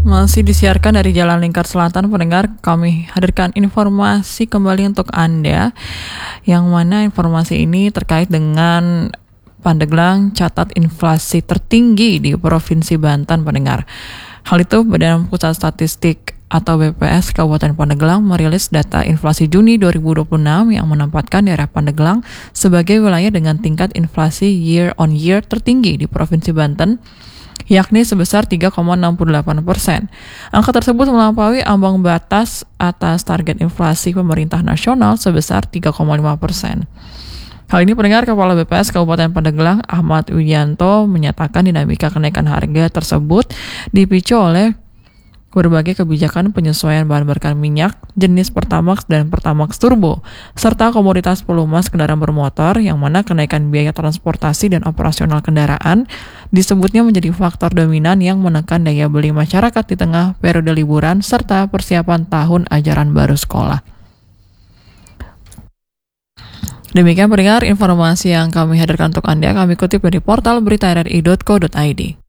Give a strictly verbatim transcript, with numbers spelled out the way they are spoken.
Masih disiarkan dari Jalan Lingkar Selatan, pendengar, kami hadirkan informasi kembali untuk Anda, yang mana informasi ini terkait dengan Pandeglang catat inflasi tertinggi di Provinsi Banten, pendengar. Hal itu Badan Pusat Statistik atau B P S Kabupaten Pandeglang merilis data inflasi Juni dua ribu dua puluh enam yang menempatkan daerah Pandeglang sebagai wilayah dengan tingkat inflasi year on year tertinggi di Provinsi Banten, yakni sebesar tiga koma enam delapan persen. Angka tersebut melampaui ambang batas atas target inflasi pemerintah nasional sebesar tiga koma lima persen. Hal ini pendengar, Kepala B P S Kabupaten Pandeglang Ahmad Wijanto menyatakan dinamika kenaikan harga tersebut dipicu oleh berbagai kebijakan penyesuaian bahan bakar minyak, jenis Pertamax dan Pertamax Turbo, serta komoditas pelumas kendaraan bermotor, yang mana kenaikan biaya transportasi dan operasional kendaraan disebutnya menjadi faktor dominan yang menekan daya beli masyarakat di tengah periode liburan serta persiapan tahun ajaran baru sekolah. Demikian pendengar informasi yang kami hadirkan untuk Anda, kami kutip dari portal berita r r i titik co titik i d.